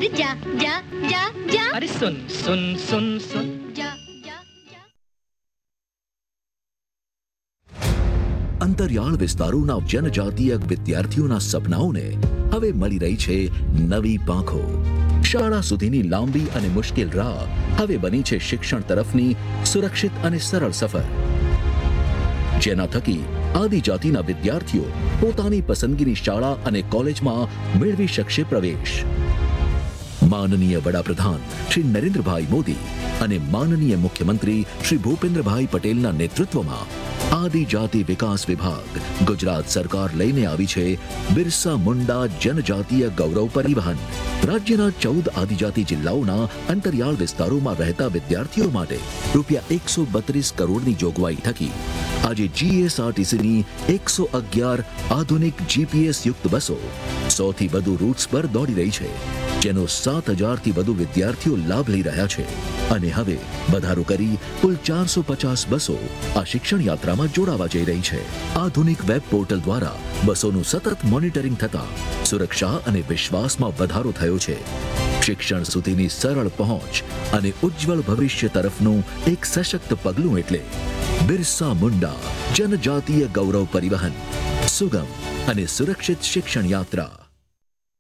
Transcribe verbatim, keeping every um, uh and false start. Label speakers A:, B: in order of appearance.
A: अरे जा जा जा जा
B: अरे सुन सुन सुन सुन
A: जा जा जा
C: અંતરિયાળ વિસ્તારોના જનજાતીય વિદ્યાર્થીઓના સપનાઓને હવે મળી રહી છે નવી પાંખો. શાળા સુધીની લાંબી અને મુશ્કેલ રાહ હવે બની છે શિક્ષણ તરફની સુરક્ષિત અને સરળ સફર, જેના થકી આદિજાતિના વિદ્યાર્થીઓ પોતાની પસંદગીની શાળા અને કોલેજમાં મેળવી શકશે પ્રવેશ. માનનીય વડાપ્રધાન શ્રી નરેન્દ્રભાઈ મોદી અને માનનીય મુખ્યમંત્રી શ્રી ભૂપેન્દ્રભાઈ પટેલના નેતૃત્વમાં આદિજાતિ વિકાસ વિભાગ ગુજરાત સરકાર લઈને આવી છે બિરસા મુંડા જનજાતીય ગૌરવ પરિવહન. રાજ્યના ચૌદ આદિજાતિ જિલ્લાઓના અંતરિયાળ વિસ્તારોમાં રહેતા વિદ્યાર્થીઓ માટે રૂપિયા એકસો બત્રીસ કરોડની જોગવાઈ થકી આજે જીએસઆરટીસીની એકસો અગિયાર આધુનિક જીપીએસ યુક્ત બસો સૌથી વધુ રૂટ્સ પર દોડી રહી છે, જેનો સાત હજારથી વધુ વિદ્યાર્થીઓ લાભ લઈ રહ્યા છે. અને હવે વધારો કરી કુલ ચારસો પચાસ બસો આ શિક્ષણ યાત્રામાં જોડાવા જઈ રહી છે. આધુનિક વેબ પોર્ટલ દ્વારા બસોનું સતત મોનિટરિંગ થતા સુરક્ષા અને વિશ્વાસમાં વધારો થયો છે. શિક્ષણ સુધીની સરળ પહોંચ અને ઉજ્જવળ ભવિષ્ય તરફનું એક સશક્ત પગલું એટલે બિરસા મુંડા જનજાતીય ગૌરવ પરિવહન, સુગમ અને સુરક્ષિત શિક્ષણ યાત્રા.